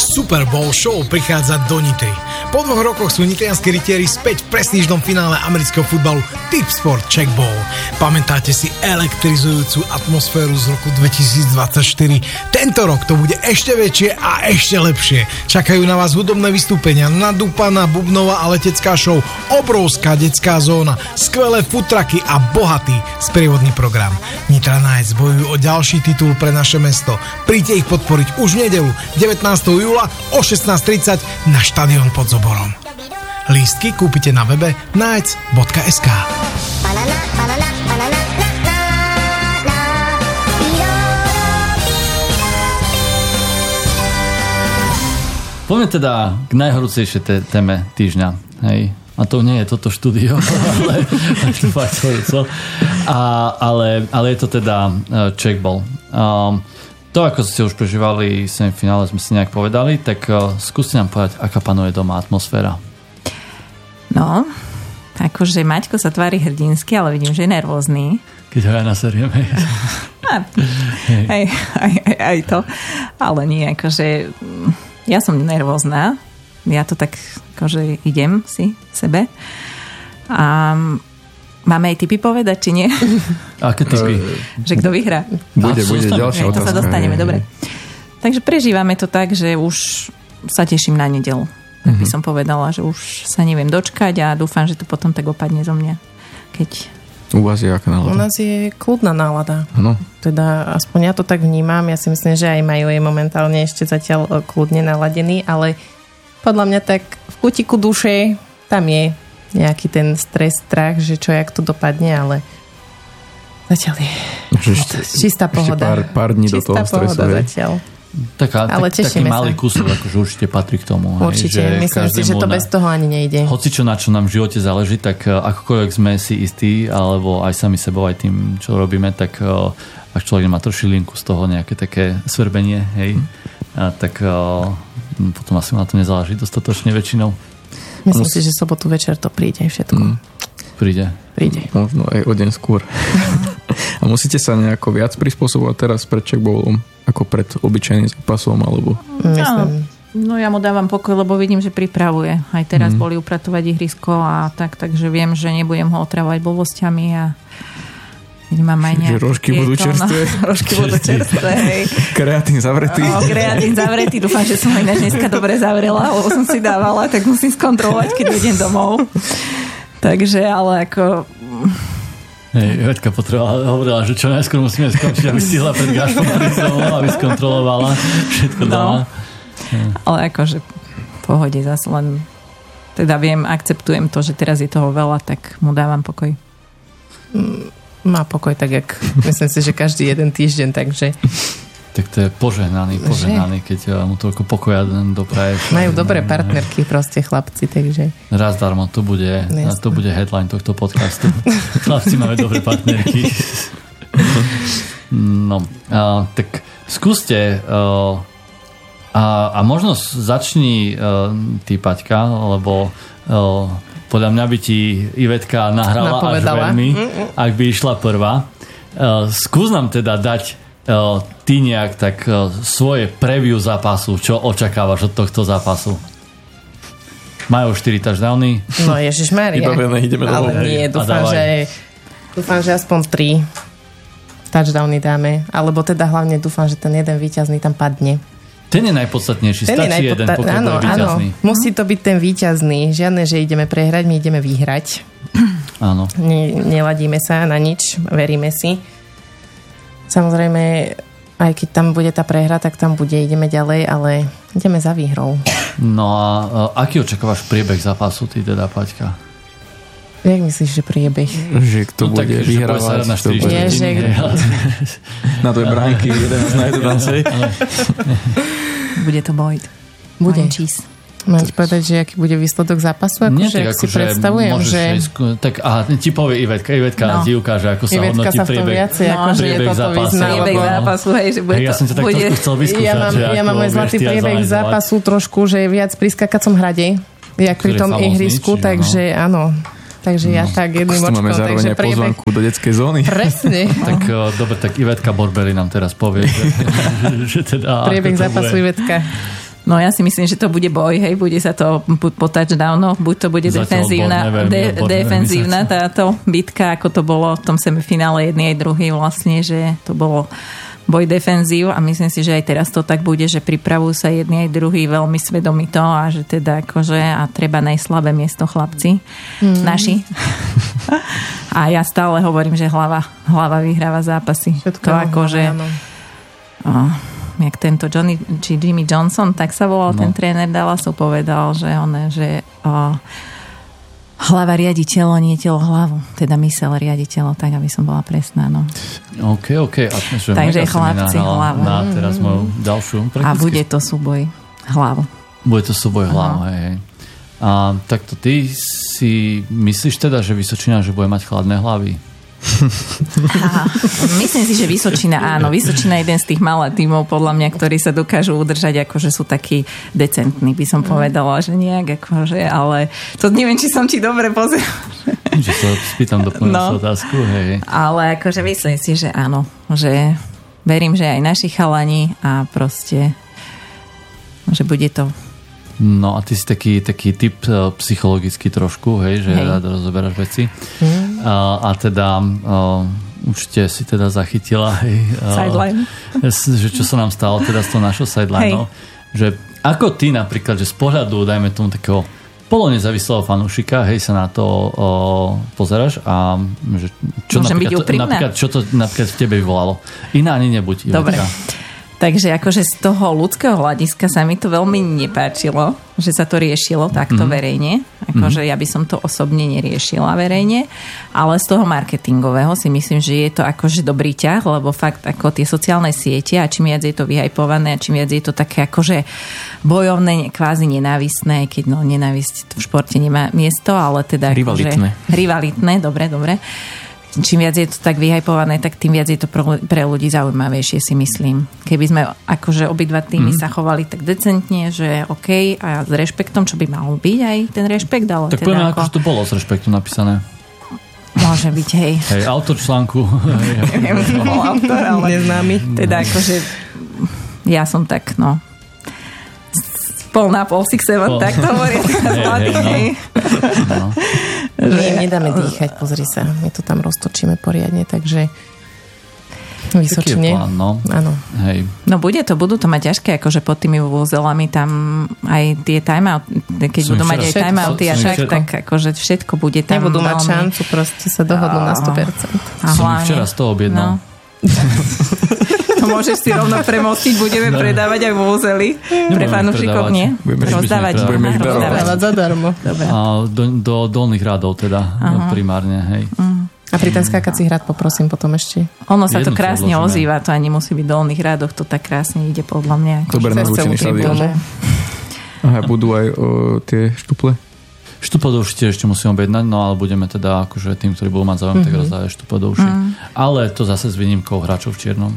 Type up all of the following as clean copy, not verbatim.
Super Bowl show prichádza do Nitry. Po 2 rokoch sú nitrianskí rytieri späť v prestížnom finále amerického futbalu Tipsport Czech Bowl. Pamätáte si elektrizujúcu atmosféru z roku 2024? Tento rok to bude ešte väčšie a ešte lepšie. Čakajú na vás hudobné vystúpenia, nadúpaná bubnová a letecká show, obrovská detská zóna, skvelé foodtrucky a bohatý sprievodný program. Nitra Knights bojujú o ďalší titul pre naše mesto. Príďte ich podporiť už v nedeľu 19. júla o 16:30 na štadión pod Zoborom. Lístky kúpite na webe knights.sk. Poďme teda k najhorúcejšej téme týždňa. Hej. A to nie je toto štúdio, ale je to teda Czech Bowl. To, ako ste už prežívali semifinále, sme si nejak povedali, tak skúste nám povedať, aká panuje doma atmosféra. No, akože Maťko sa tvári hrdinsky, ale vidím, že je nervózny. Keď ho aj naserieme. Aj to. Ale nie, akože ja som nervózna. Ja to tak, akože idem si sebe. A máme aj tipy povedať, či nie? Aké tipy? Že kto vyhrá? Bude ďalšia otázka. To sa dostaneme, dobre. Takže prežívame to tak, že už sa teším na nedeľu. Tak by som povedala, že už sa neviem dočkať a dúfam, že to potom tak opadne zo mňa. Keď... U vás je aká nálada? U nás je kľudná nálada. Ano. Teda aspoň ja to tak vnímam. Ja si myslím, že aj Majo je momentálne ešte zatiaľ kľudne naladený, ale podľa mňa tak v kutiku duše tam je nejaký ten stres, strach, že čo, jak to dopadne, ale zatiaľ je čistá pohoda. Pár dní do toho stresu. Zatiaľ. Taký malý kúsok, akože určite patrí k tomu. Určite, hej, myslím si, že to bez toho ani nejde. Hoci čo, na čo nám v živote záleží, tak akokoľvek sme si istí, alebo aj sami sebou, aj tým, čo robíme, tak ak človek má trošilinku z toho nejaké také svrbenie, hej, tak potom asi na to nezáleží dostatočne väčšinou. Myslím si, že sobotu večer to príde všetko. Príde. Možno aj o deň skôr. A musíte sa nejako viac prispôsobovať teraz pred Czech Bowlom ako pred obyčajným zápasom, alebo... Myslím. No ja mu dávam pokoj, lebo vidím, že pripravuje. Aj teraz boli upratovať ihrisko a takže viem, že nebudem ho otravovať blbosťami a mám aj nejaké... Že rožky budú čerstvé. Rožky budú čerstvé, hej. Kreatín zavretý. Kreatín zavretý. Dúfam, že som aj dneska dobre zavrela, lebo som si dávala, tak musím skontrolovať, keď idem domov. Takže, ale ako... Hej, Vetka hovorila, že čo najskôr musíme skončiť, aby stihla pred Gašpom aby skontrolovala všetko doma. Ale akože v pohode zase len teda akceptujem to, že teraz je toho veľa, tak mu dávam pokoj. Má pokoj tak, jak myslím si, že každý jeden týždeň, takže... Tak to je požehnaný, keď mu toľko pokoja dopraješ. Majú dobré partnerky proste chlapci, takže... Raz darmo, to bude headline tohto podcastu. Chlapci máme dobré partnerky. No, tak skúste a možno začni ty, Paťka, lebo podľa mňa by ti Ivetka nahrala až veľmi, ak by išla prvá. Skús nám teda dať ty nejak tak svoje preview zápasu, čo očakávaš od tohto zápasu? Majú 4 touchdowny? No ježišmária. Ideme ale nie, dúfam, že aspoň 3 touchdowny dáme, alebo teda hlavne dúfam, že ten jeden víťazný tam padne. Ten je najpodstatnejší, stačí jeden, pokiaľ bude víťazný. Áno, musí to byť ten víťazný, žiadne, že ideme prehrať, my ideme vyhrať. Áno. Neladíme sa na nič, veríme si. Samozrejme, aj keď tam bude tá prehra, tak tam ideme ďalej, ale ideme za výhrou. No a aký očakávaš priebeh zápasu, ty teda, Paťka? Jak myslíš, že priebeh? Že kto bude vyhrávať? Na dve bránky, jeden znajde dancej. Bude to boj. Bude. Mám ti povedať, že aký bude výsledok zápasu? Akože si predstavujem, že... Tak a ti povie Ivetka ti ukáže, ako sa hodnotí priebeh zápasu. Priebeh zápasu, hej, že bude to... Ja som ťa tak trošku chcel vyskúšať. Ja mám aj zlatý priebeh zápasu trošku, že je viac pri skakacom hrade, jak pri tom ihrisku, takže áno. Takže ja tak jedným očkom. Máme zároveň aj pozvánku do detskej zóny. Presne. Tak dobre, tak Ivetka Borbeli nám teraz povie, že teda... Priebeh zápasu Ivetka. No ja si myslím, že to bude boj, hej, bude sa to po touchdownoch, buď to bude defenzívna táto bitka, ako to bolo v tom semifinále jedný aj druhý vlastne, že to bolo boj defenzív a myslím si, že aj teraz to tak bude, že pripravujú sa jedni aj druhý veľmi svedomito a že teda akože a treba najslabé miesto chlapci naši. A ja stále hovorím, že hlava vyhráva zápasy. Všetko to akože jak tento Jimmy Johnson, tak sa volal ten tréner Dallasu, povedal, že hlava riadi telo, nie telo hlavu. Teda myseľ riadi telo, tak aby som bola presná. No. OK. Takže chlapci hlavu. Na teraz moju ďalšiu. A bude to súboj hlavu. Bude to súboj hlavu, hej. A takto ty si myslíš teda, že Vysočina, že bude mať chladné hlavy? Myslím si, že Vysočina áno. Vysočina je jeden z tých malých tímov podľa mňa, ktorí sa dokážu udržať, akože sú takí decentní, by som povedala, že nejak akože, ale to neviem, či som ti dobre pozerala. Že sa spýtam doplňujúcu otázku, hej. Ale akože myslím si, že áno, že verím, že aj naši chalani a proste že bude to. No a ty si taký typ psychologický trošku, hej, že rád rozoberáš veci. A teda určite si teda zachytila, hej, sideline. Že čo sa nám stalo teda s tou našou sidelineou. Že ako ty napríklad, že z pohľadu, dajme tomu takého polonezávislého fanúšika, hej, sa na to pozeráš a že čo napríklad, čo to napríklad v tebe vyvolalo. Iná ani nebuď. Dobre. Takže akože z toho ľudského hľadiska sa mi to veľmi nepáčilo, že sa to riešilo takto verejne. Akože ja by som to osobne neriešila verejne, ale z toho marketingového si myslím, že je to akože dobrý ťah, lebo fakt ako tie sociálne siete a čím viac je to vyhypované a čím viac je to také akože bojovné, kvázi nenávistné, keď nenávisť v športe nemá miesto, ale teda rivalitné, dobre. Čím viac je to tak vyhypované, tak tým viac je to pre ľudí zaujímavejšie, si myslím. Keby sme akože obidva týmy sa chovali tak decentne, že OK a s rešpektom, čo by mal byť aj ten rešpekt, ale tak teda poviem, akože to bolo s rešpektom napísané. Môže byť, hej. Hej, autor článku. Neviem, to bol autor, ale neznámy. Teda akože ja som tak, pol na pol, 6-7, tak to hovorí. My nedáme dýchať, pozri sa. My to tam roztočíme poriadne, takže Vysočine. Plán, no. Áno. Hej. No budú to mať ťažké, akože pod tými vúzelami tam aj tie time-out, keď budú mať aj time-outy a tak akože všetko bude tam. Nebudú mať šancu, proste sa dohodnú na 100%. Som včera z toho objednal. To môžeš si rovno premostiť, budeme predávať aj vúzely. Pre fanúšikov nie? Rozdávať zadarmo. Do dolných radov teda primárne, hej. A pri ten skákací hrad poprosím potom ešte. Ono sa to krásne ozýva, to ani musí byť v dolných rádoch, to tak krásne ide podľa mňa. Dobre naučený štadión. Aha, budú aj tie štuple? Štuple do uši ešte musím objednať, no ale budeme teda akože tým, ktorí budú mať záujem, tak rozdávať štuple do uši. Ale to zase s výnimkou hráčov v čiernom.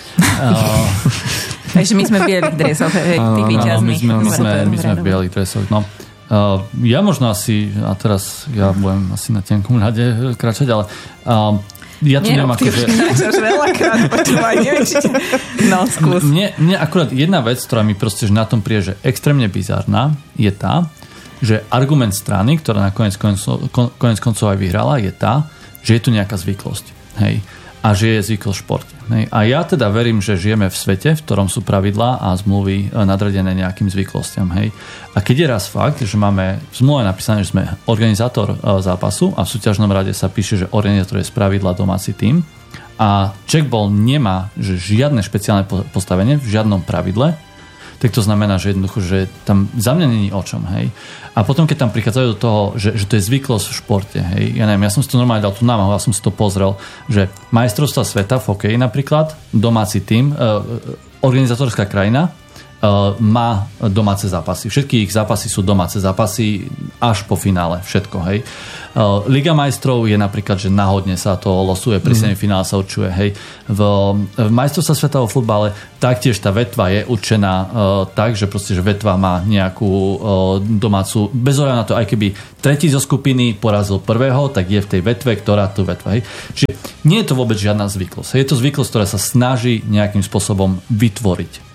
Takže my sme v bielých dresoch, tí víťazní. My sme v bielých dresoch, no. Ja možno asi, a teraz ja budem asi na tenkom ľade kráčať, ale ja tu neviem ako, že... veľakrát, počúvaj, neviem, či... No, skús. Mne akurát jedna vec, ktorá mi proste že na tom príde, že extrémne bizárna, je tá, že argument strany, ktorá nakoniec konec koncov aj vyhrala, je tá, že je tu nejaká zvyklosť. Hej. A že je zvyklosť v športe. Hej. A ja teda verím, že žijeme v svete, v ktorom sú pravidlá a zmluvy nadradené nejakým zvyklostiam. Hej. A keď je raz fakt, že máme v zmluve napísané, že sme organizátor zápasu a v súťažnom rade sa píše, že organizátor je spravidla domáci tím a Checkball nemá že žiadne špeciálne postavenie v žiadnom pravidle, tak to znamená, že jednoducho, že tam za mňa není o čom, hej. A potom, keď tam prichádzajú do toho, že to je zvyklosť v športe, hej. Ja neviem, ja som si to normálne dal tú námahu, ja som si to pozrel, že majstrovstvá sveta v hokeji napríklad, domáci tím, organizátorská krajina má domáce zápasy. Všetky ich zápasy sú domáce zápasy až po finále, všetko, hej. Liga majstrov je napríklad, že náhodne sa to losuje, pri semifinále sa určuje, hej. V majstrovstve sveta vo futbale taktiež tá vetva je určená tak, že proste, že vetva má nejakú domácu, bez ohľadu na to, aj keby tretí zo skupiny porazil prvého, tak je v tej vetve, ktorá tu vetva, hej. Čiže nie je to vôbec žiadna zvyklosť. Je to zvyklosť, ktorá sa snaží nejakým spôsobom vytvoriť.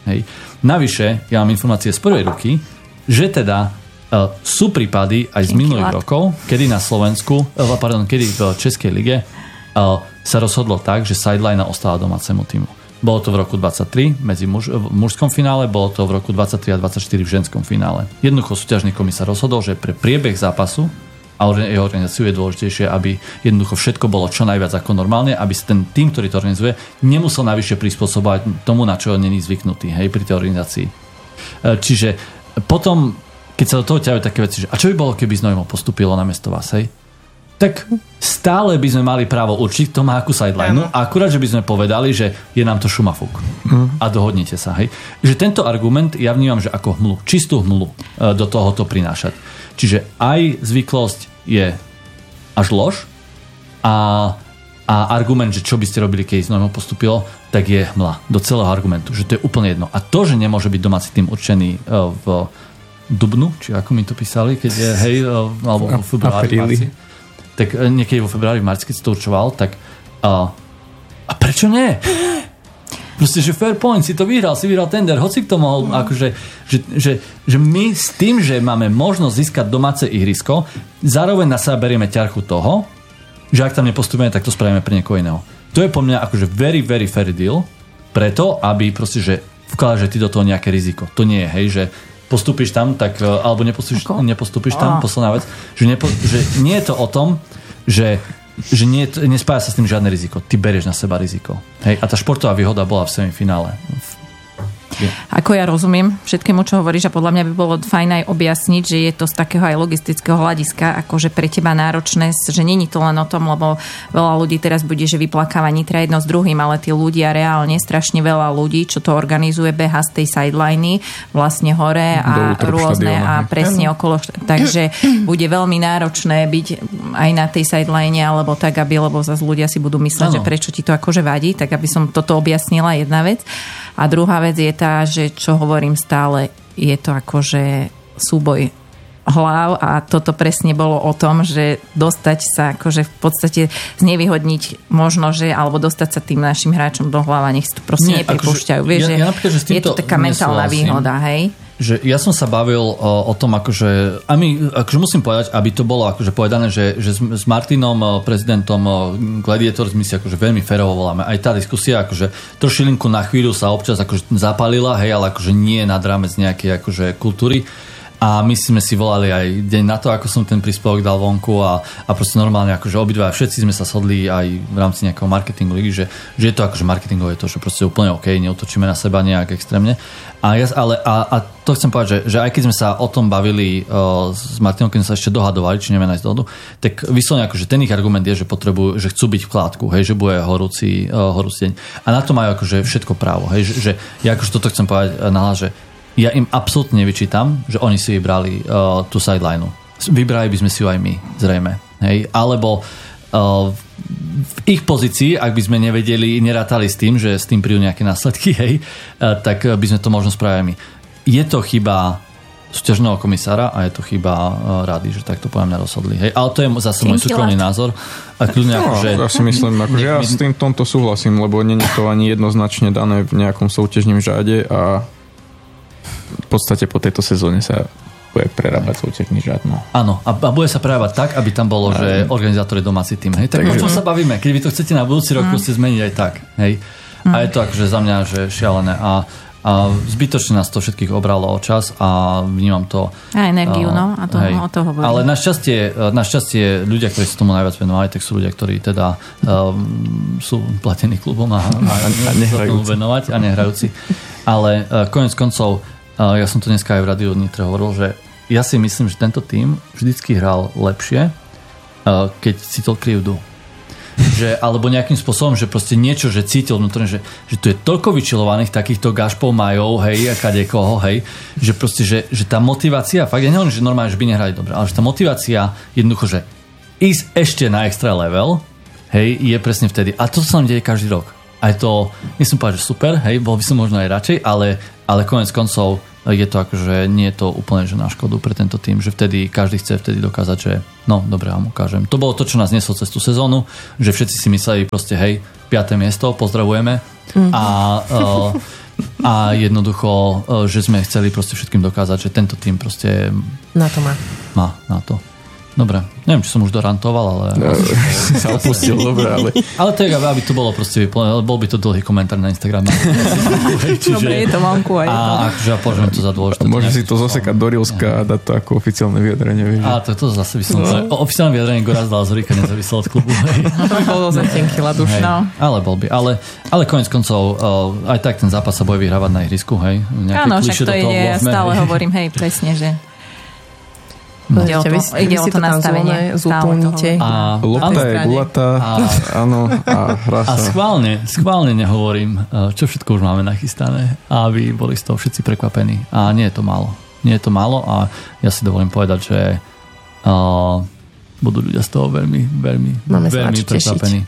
Hej. Navyše, ja mám informácie z prvej ruky, že teda sú prípady aj z minulých rokov, kedy na Slovensku, kedy v Českej lige sa rozhodlo tak, že sideline ostala domácemu týmu. Bolo to v roku 23 v mužskom finále, bolo to v roku 23 a 24 v ženskom finále. Jednoducho súťažný komisár rozhodol, že pre priebeh zápasu a jeho organizáciu je dôležitejšie, aby jednoducho všetko bolo čo najviac ako normálne, aby ten tým, ktorý to organizuje, nemusel navyše prispôsobovať tomu, na čo není zvyknutý, hej, pri tej organizácii. Čiže potom, keď sa do toho ťahajú také veci, že a čo by bolo, keby Znojmo postúpilo namiesto vás, hej? Tak stále by sme mali právo určiť, kto má akú sideline. Akurát, že by sme povedali, že je nám to šumafúk. A dohodnite sa. Hej. Že tento argument ja vnímam, že ako hmlu, čistú hmlu do tohoto prinášať. Čiže aj zvyklosť je až lož a argument, že čo by ste robili, keď Znojmo postúpilo, tak je hmla do celého argumentu. Že to je úplne jedno. A to, že nemôže byť domáci tým určený v dubnu, či ako mi to písali, keď je, hej, alebo v februári, tak niekedy vo februári, v marci, keď si to určoval, tak a prečo nie? Proste, že fair point, si vyhral tender, hoci kto mohol, akože, že my s tým, že máme možnosť získať domáce ihrisko, zároveň na seba berieme ťarchu toho, že ak tam nepostupujeme, tak to spravíme pre niekoho iného. To je po mňa akože very, very fair deal, preto, aby proste, že vkladaš, že ty do toho nejaké riziko. To nie je, hej, že postúpiš tam, tak, alebo nepostúpiš tam, posledná vec, že nie je to o tom, že nespája sa s tým žiadne riziko. Ty berieš na seba riziko. Hej? A tá športová výhoda bola v semifinále. Ako ja rozumiem všetkému, čo hovoríš, a podľa mňa by bolo fajn aj objasniť, že je to z takého aj logistického hľadiska, akože pre teba náročné, že není to len o tom, lebo veľa ľudí teraz bude, že vyplakáva nitra jedno s druhým, ale tí ľudia reálne, strašne veľa ľudí, čo to organizuje, beha z tej sideliny vlastne hore a rôzne a presne okolo. Takže bude veľmi náročné byť aj na tej sideline, alebo tak, lebo zase ľudia si budú mysleť, že prečo ti to akože vadí, tak aby som toto objasnila, jedna vec. A druhá vec je tá, že čo hovorím stále, je to akože súboj hlav a toto presne bolo o tom, že dostať sa akože v podstate znevýhodniť možno, že alebo dostať sa tým našim hráčom do hlava, nech si to proste nepripúšťajú. Vieš, že je to taká mentálna výhoda, hej? Že ja som sa bavil o tom, akože, a my, akože musím povedať, aby to bolo akože povedané, že s Martinom, prezidentom Gladiators, my si akože veľmi férovo voláme. Aj tá diskusia, akože trošilinku na chvíľu sa občas akože zapálila, hej, ale akože nie nad rámec nejakej akože kultúry. A my sme si volali aj deň na to, ako som ten príspevok dal vonku a proste normálne akože obidva všetci sme sa shodli aj v rámci nejakého marketingu ligy, že je to akože marketingové to, že proste úplne OK, neutočíme na seba nejak extrémne. A to chcem povedať, že aj keď sme sa o tom bavili s Martinom, keď sme sa ešte dohadovali, či nevieme nájsť dohodu, tak vyslovene akože ten ich argument je, že potrebujú, že chcú byť v klátku, hej, že bude horúci deň. A na to majú akože všetko právo, hej, že ja akože toto chcem povedať nahlas, že ja im absolútne nevyčítam, že oni si vybrali tú sidelineu. Vybrali by sme si ju aj my, zrejme. Hej? Alebo v ich pozícii, ak by sme nerátali s tým, že s tým prídu nejaké následky, hej, tak by sme to možno spravili my. Je to chyba súťažného komisára a je to chyba rady, že takto poviem rozhodli. Hej? Ale to je zase môj súkromný názor. A ja si myslím, akože ja s tým tomto súhlasím, lebo nie je to ani jednoznačne dané v nejakom súťažnom žáde a v podstate po tejto sezóne sa bude prerábať súťažný žád. No. Áno, a bude sa prerábať tak, aby tam bolo, že organizátor je domáci tým. Hej? Tak o čom sa bavíme? Keď vy to chcete na budúci rok ste zmeniť aj tak. Hej? A je to akože za mňa že šialené. A zbytočne nás to všetkých obralo o čas a vnímam to... A energiu, no. A to, o to hovorím. Ale našťastie ľudia, ktorí sa tomu najviac venovali, tak sú ľudia, ktorí teda sú platení klubom a nehrajúci. Venovať a nehrajúci. Ale koniec koncov ja som to dneska aj v Rádiu Nitre hovoril, že ja si myslím, že tento tím vždycky hral lepšie, keď cítil krivdu. Alebo nejakým spôsobom, že proste niečo, že cítil vnútorne, že tu je toľko vyčilovaných takýchto gašpov majov, hej, a kadekoho, hej, že proste, že tá motivácia, fakt, ja nehovorím, že normálne, že by nehrali dobre, ale že tá motivácia jednoducho, že ísť ešte na extra level, hej, je presne vtedy. A to sa nám deje každý rok. Aj to, nechcem povedať, že super, hej, bol by som možno aj radšej, ale konec koncov je to akože nie je to úplne že na škodu pre tento tým, že vtedy každý chce vtedy dokázať, že no, dobre, vám ukážem. To bolo to, čo nás neslo cez tú sezónu, že všetci si mysleli proste, hej, 5. miesto, pozdravujeme. A A jednoducho, že sme chceli proste všetkým dokázať, že tento tým proste na to má. Má na to. Dobre, neviem, či som už dorantoval, ale... sa opustil, dobre, ale... Ale to je, aby to bolo proste, bol by to dlhý komentár na Instagrame. Dobre, je to vonku aj to. A akože ja považujem to za dôležité. Môže si to zasekať do Rilska a dať to ako oficiálne vyjadrenie. A to zase by som... Oficiálne vyjadrenie Gorazda Lazoríka nezávislo od klubu. To by bolo za tenky laduš. Ale bol by. Ale koniec koncov, aj tak ten zápas sa bude vyhrávať na ihrisku, hej? Áno, však to ide, ja stále hovorím, hej, presne, že... Ide o to nastavenie. Zúplníte. Lopta je gulatá. Áno. A hrá sa. A schválne nehovorím, čo všetko už máme nachystané, aby boli z toho všetci prekvapení. A nie je to málo. A ja si dovolím povedať, že budú ľudia z toho veľmi prekvapení.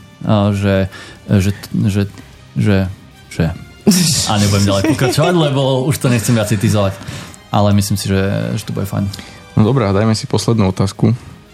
Že a nebudem ďalej pokračovať, lebo už to nechcem viac citizovať. Ale myslím si, že to bude fajn. No dobré, dajme si poslednú otázku,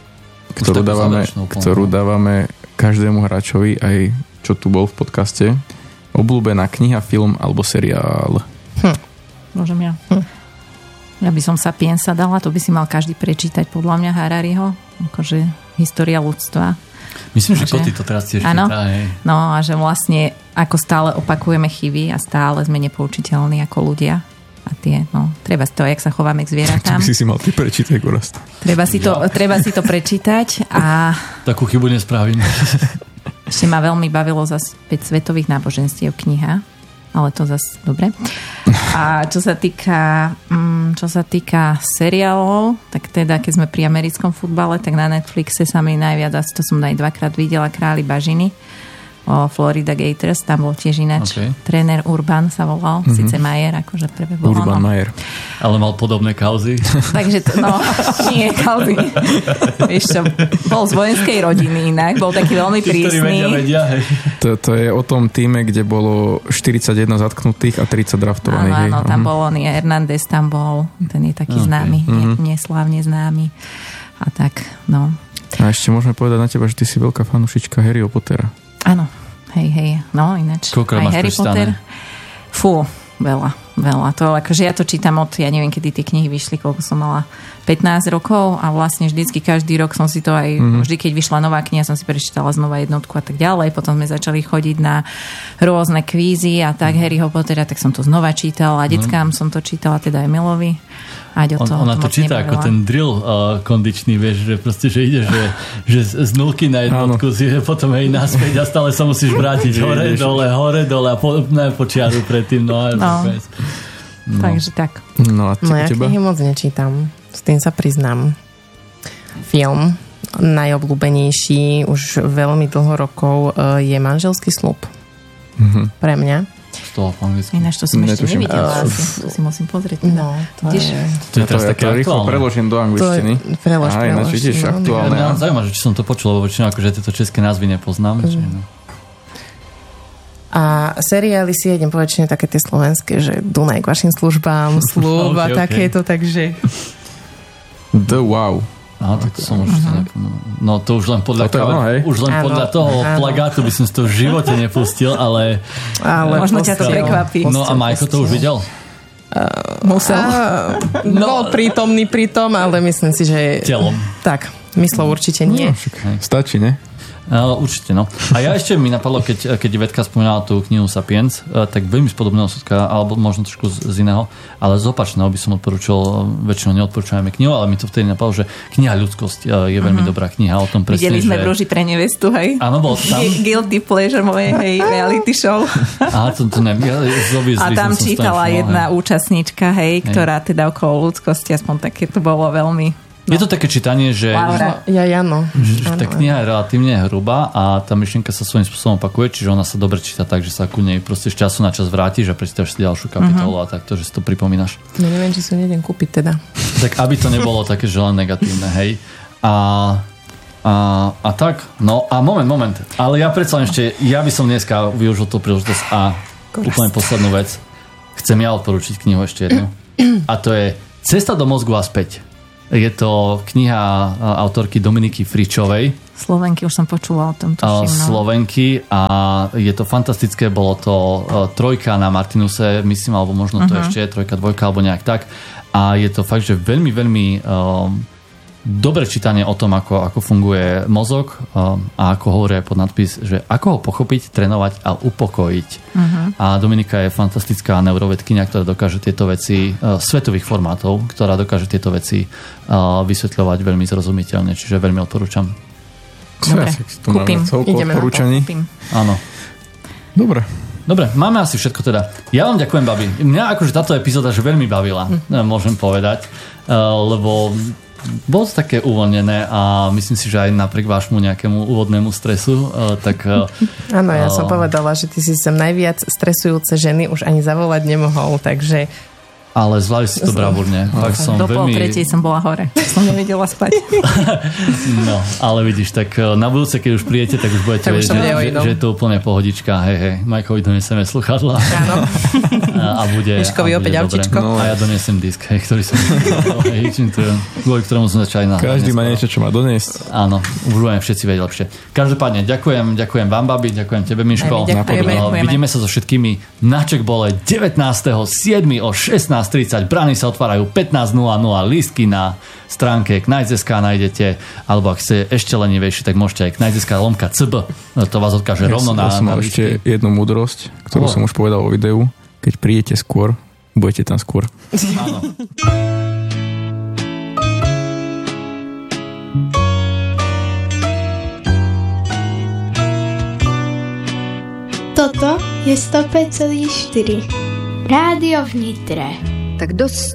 ktorú dávame každému hráčovi, aj čo tu bol v podcaste. Obľúbená kniha, film alebo seriál? Môžem ja. Ja by som Sapiensa dala, to by si mal každý prečítať podľa mňa Harariho, akože história ľudstva. Myslím, že Koty to teraz tiež číta. No a že vlastne ako stále opakujeme chyby a stále sme nepoučiteľní ako ľudia. A tie, treba si to, jak sa chováme k zvieratám. To by si mal ty prečítať, Gorast. Treba si to prečítať a... Takú chybu nespravím. Ešte ma veľmi bavilo zase 5 svetových náboženstiev kniha, ale to zase dobre. A čo sa týka seriálov, tak teda, keď sme pri americkom futbale, tak na Netflixe sa mi najviac, to som aj 2-krát videla, Králi bažiny o Florida Gators, tam bol tiež ináč tréner Urban sa volal, síce Majer, akože prvé bol Urban Majer. Ale mal podobné kauzy. Takže nie kauzy. Vieš čo, bol z vojenskej rodiny inak, bol taký veľmi prísny. Vedia. To je o tom týme, kde bolo 41 zatknutých a 30 draftovaných. Áno, tam bol on, Hernández tam bol, ten je taký známy, neslávne známy. A tak, A ešte môžeme povedať na teba, že ty si veľká fanúšička Harryho Pottera. Áno, hej, ináč. Koľko aj máš Harry Potter. Fú, veľa. To, akože ja to čítam ja neviem, kedy tie knihy vyšli, koľko som mala, 15 rokov a vlastne vždycky každý rok som si to aj, vždy keď vyšla nová kniha, som si prečítala znova jednotku a tak ďalej. Potom sme začali chodiť na rôzne kvízy a tak Harryho Pottera, tak som to znova čítala a deckám som to čítala, teda aj Milovi. Ona to číta ako ten drill kondičný, vieš, že proste, že ide, že z nulky na jednotku si potom naspäť a stále sa musíš vrátiť hore, dole a počiaru predtým. Takže tak. Ja knihy moc nečítam. S tým sa priznám. Film najobľúbenejší už veľmi dlho rokov je Manželský sľub. Pre mňa. Ináč to som ešte nevidela. To si musím pozrieť. To je teraz také rýchlo preložím do angličtiny. Prelož. Aktuálne. Mňa zaujíma, či som to počul, lebo väčšinou akože tieto české názvy nepoznám. A seriály si idem povedať, také tie slovenské, že Dunaj k vašim službám, Sľub a takéto, takže... The Wow. Aha, tak to som už no to už len podľa toho plagátu by som si to v živote nepustil, ale možno ťa to prekvapí. No a Majko to už videl? Musel. Bol prítomný pri tom, ale myslím si, že... Telom. Tak, myslel určite nie. Stačí, ne? Určite, A ja ešte mi napadlo, keď Ivetka spomínala tú knihu Sapiens, tak veľmi z podobného súdka, alebo možno trošku z iného, ale z opačného by som odporúčal, väčšinou neodporúčame knihu, ale mi to vtedy napadlo, že kniha Ľudskosť je veľmi dobrá kniha o tom presne, videli sme v Rúži pre nevestu, hej? Áno, bol tam. Guilty pleasure mojej reality show. Aha, to neviem. A tam čítala jedna účastníčka, ktorá teda okolo ľudskosti, aspoň také to bolo veľmi... Je to také čítanie, že tá kniha je relatívne hrubá a tá myšlienka sa svojím spôsobom opakuje, čiže ona sa dobre číta tak, že sa ku nej proste z času na čas vrátiš a prečítaš si ďalšiu kapitolu a takto, že si to pripomínaš. No neviem, či si nejdem kúpiť teda. Tak aby to nebolo také, že len negatívne, hej. A tak, a moment. Ale ja predsa ešte, ja by som dneska využil tú príležitosť a úplne poslednú vec. Chcem ja odporučiť knihu ešte jednu. A to je Cesta do mozgu a späť. Je to kniha autorky Dominiky Fričovej Slovenky, už som počula o tom. Slovenky a je to fantastické, bolo to 3 na Martinuse, myslím, alebo možno to ešte 3, 2 alebo nejak tak. A je to fakt, že veľmi, veľmi dobré čítanie o tom, ako funguje mozog a ako hovorí aj pod nadpis, že ako ho pochopiť, trénovať a upokojiť. A Dominika je fantastická neurovedkyňa, ktorá dokáže tieto veci svetových formátov, ktorá dokáže tieto veci vysvetľovať veľmi zrozumiteľne, čiže veľmi odporúčam. Dobre, kúpim. Ideme odporúčaní. Áno. Dobre, máme asi všetko teda. Ja vám ďakujem, babi. Mňa akože táto epizóda že veľmi bavila, môžem povedať, lebo bolo to také uvoľnené a myslím si, že aj napriek vášmu nejakému úvodnému stresu, tak... Áno, ja som povedala, že ty si sem najviac stresujúce ženy už ani zavolať nemohol, takže... Ale zvládli si to bravúrne. Do pol tretej som bola hore. Som nevedela spať. No, ale vidíš, tak na budúce, keď už príjete, tak už budete vedieť, že je to úplne pohodička. Hej, Majkovi doneseme sluchadla. Áno. A bude opäť aučičko. No. A ja donesem disk, ktorý som kvôli ktorému som začal nahrávať. Každý má niečo, čo má doniesť. Áno, už budeme všetci vedieť lepšie. Každopádne, ďakujem vám, babi, ďakujem tebe, Miško. Vidíme sa so všetkými na Checkbole 19.7. o 16:30, brány sa otvárajú 15:00, lístky na stránke Knights.sk nájdete, alebo ak ste ešte lenivejší, tak môžete aj Knights.sk/cb, to vás odkáže rovno na lístky. Ja som mal ešte jednu múdrosť, ktorú som už povedal vo videu. Keď prídete skôr, budete tam skôr. Áno. Toto je 105,4 Rádio v Nitre. Tak dosť